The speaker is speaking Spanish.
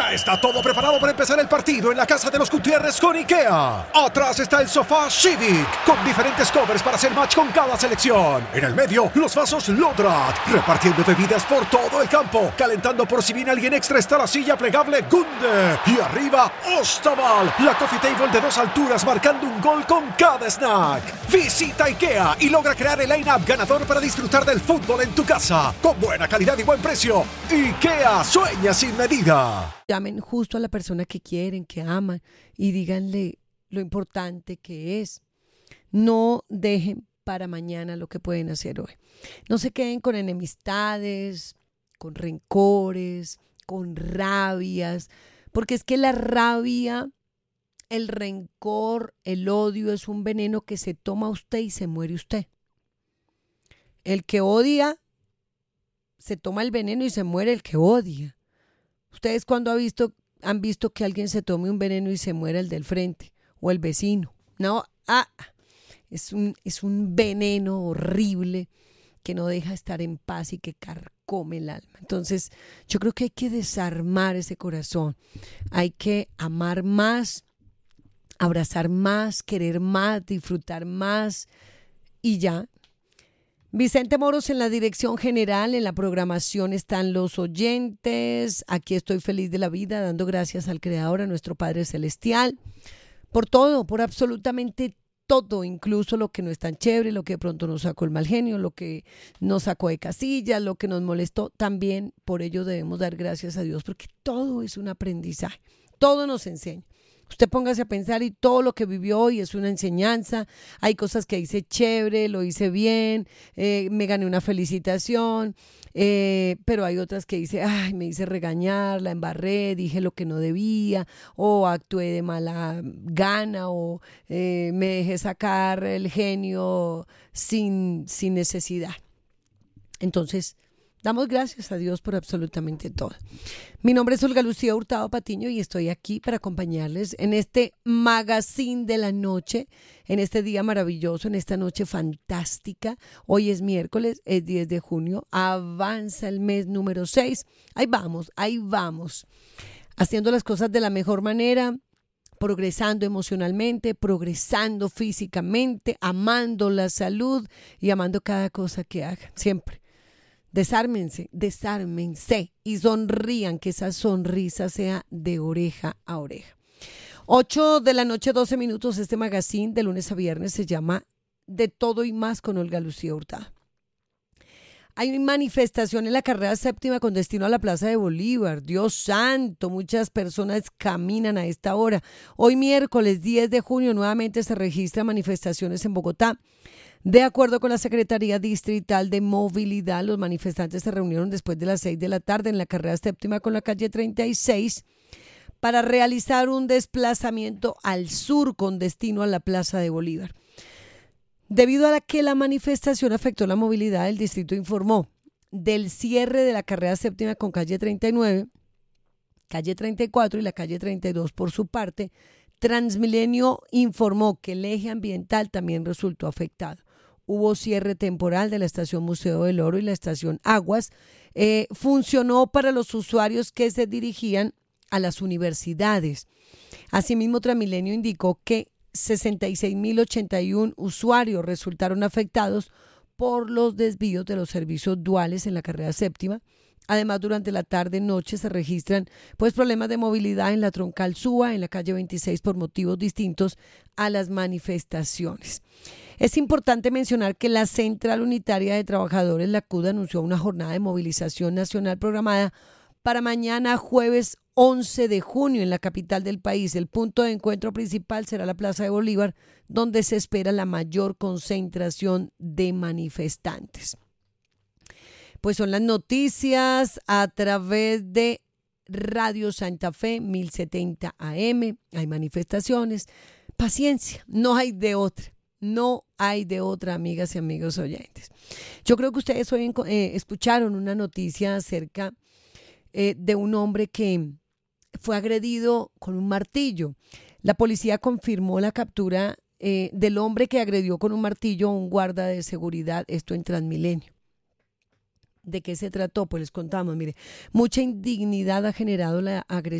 Ya está todo preparado para empezar el partido en la casa de los Gutiérrez con IKEA. Atrás está el sofá Civic, con diferentes covers para hacer match con cada selección. En el medio, los vasos Lodrat, repartiendo bebidas por todo el campo. Calentando por si viene alguien extra está la silla plegable Gunde. Y arriba, Ostaval, la coffee table de 2 alturas marcando un gol con cada snack. Visita IKEA y logra crear el line-up ganador para disfrutar del fútbol en tu casa. Con buena calidad y buen precio. IKEA, sueña sin medida. Llamen justo a la persona que quieren, que aman y díganle lo importante que es. No dejen para mañana lo que pueden hacer hoy. No se queden con enemistades, con rencores, con rabias, porque es que la rabia, el rencor, el odio es un veneno que se toma usted y se muere usted. El que odia se toma el veneno y se muere el que odia. ¿Ustedes cuando han visto que alguien se tome un veneno y se muera el del frente o el vecino? No, es un veneno horrible que no deja estar en paz y que carcome el alma. Entonces, yo creo que hay que desarmar ese corazón. Hay que amar más, abrazar más, querer más, disfrutar más y ya. Vicente Moros en la dirección general, en la programación están los oyentes. Aquí estoy feliz de la vida, dando gracias al Creador, a nuestro Padre Celestial, por todo, por absolutamente todo, incluso lo que no es tan chévere, lo que de pronto nos sacó el mal genio, lo que nos sacó de casillas, lo que nos molestó. También por ello debemos dar gracias a Dios, porque todo es un aprendizaje, todo nos enseña. Usted póngase a pensar y todo lo que vivió hoy es una enseñanza. Hay cosas que hice chévere, lo hice bien, me gané una felicitación, pero hay otras que hice, me hice regañar, la embarré, dije lo que no debía, o actué de mala gana, o me dejé sacar el genio sin necesidad. Entonces, damos gracias a Dios por absolutamente todo. Mi nombre es Olga Lucía Hurtado Patiño y estoy aquí para acompañarles en este magazine de la noche, en este día maravilloso, en esta noche fantástica. Hoy es miércoles, es 10 de junio, avanza el mes número 6. Ahí vamos, haciendo las cosas de la mejor manera, progresando emocionalmente, progresando físicamente, amando la salud y amando cada cosa que hagan, siempre. Desármense y sonrían, que esa sonrisa sea de oreja a oreja. 8 de la noche, 12 minutos. Este magazine de lunes a viernes se llama De Todo y Más con Olga Lucía Hurtado. Hay una manifestación en la carrera séptima con destino a la Plaza de Bolívar. Dios santo, muchas personas caminan a esta hora. Hoy miércoles 10 de junio nuevamente se registran manifestaciones en Bogotá. De acuerdo con la Secretaría Distrital de Movilidad, los manifestantes se reunieron después de las 6 de la tarde en la carrera séptima con la calle 36 para realizar un desplazamiento al sur con destino a la Plaza de Bolívar. Debido a que la manifestación afectó la movilidad, el distrito informó del cierre de la carrera séptima con calle 39, calle 34 y la calle 32 por su parte. Transmilenio informó que el eje ambiental también resultó afectado. Hubo cierre temporal de la estación Museo del Oro y la estación Aguas. Funcionó para los usuarios que se dirigían a las universidades. Asimismo, Transmilenio indicó que 66.081 usuarios resultaron afectados por los desvíos de los servicios duales en la carrera séptima. Además, durante la tarde-noche se registran problemas de movilidad en la troncal Suba, en la calle 26, por motivos distintos a las manifestaciones. Es importante mencionar que la Central Unitaria de Trabajadores, la CUT, anunció una jornada de movilización nacional programada para mañana jueves 11 de junio en la capital del país. El punto de encuentro principal será la Plaza de Bolívar, donde se espera la mayor concentración de manifestantes. Pues son las noticias a través de Radio Santa Fe 1070 AM. Hay manifestaciones. Paciencia, no hay de otra. No hay de otra, amigas y amigos oyentes. Yo creo que ustedes hoy escucharon una noticia acerca de un hombre que fue agredido con un martillo. La policía confirmó la captura del hombre que agredió con un martillo a un guarda de seguridad, esto en Transmilenio. ¿De qué se trató? Pues les contamos, mire, mucha indignidad ha generado la agresión